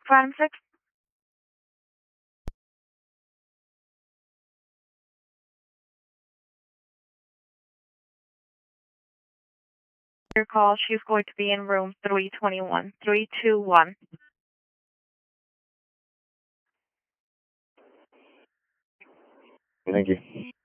Forensics. Your call. She's going to be in room 321. 321. Thank you.